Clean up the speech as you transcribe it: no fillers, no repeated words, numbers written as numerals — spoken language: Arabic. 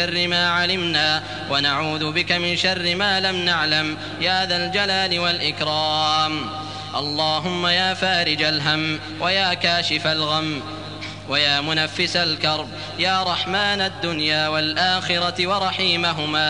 شر ما علمنا ونعوذ بك من شر ما لم نعلم يا ذا الجلال والإكرام. اللهم يا فارج الهم ويا كاشف الغم ويا منفس الكرب يا رحمن الدنيا والآخرة ورحيمهما